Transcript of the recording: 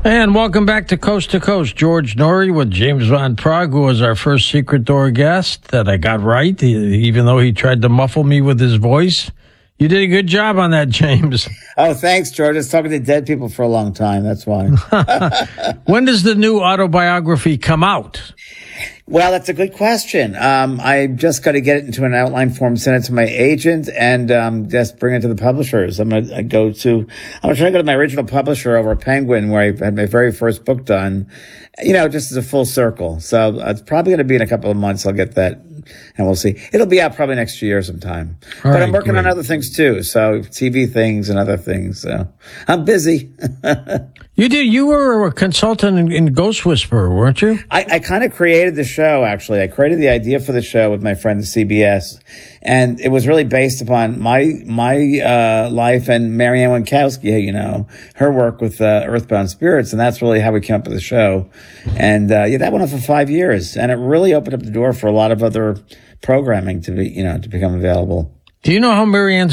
And welcome back to Coast, George Norrie with James Van Prague, who was our first Secret Door guest that I got right, even though he tried to muffle me with his voice. You did a good job on that, James. Oh, thanks, George. I was talking to dead people for a long time. That's why. When does the new autobiography come out? Well, that's a good question. I just got to get it into an outline form, send it to my agent, and just bring it to the publishers. I'm going to try to go to my original publisher over at Penguin, where I had my very first book done, just as a full circle. So it's probably going to be in a couple of months. I'll get that, and we'll see. It'll be out probably next year sometime. But I'm working on other things too, so TV things and other things. So I'm busy. You were a consultant in Ghost Whisperer, weren't you? I kind of created the show, actually. I created the idea for the show with my friend at CBS. And it was really based upon my life and Marianne Winkowski, her work with Earthbound Spirits. And that's really how we came up with the show. And that went on for 5 years. And it really opened up the door for a lot of other programming to become available. Do you know how Marianne's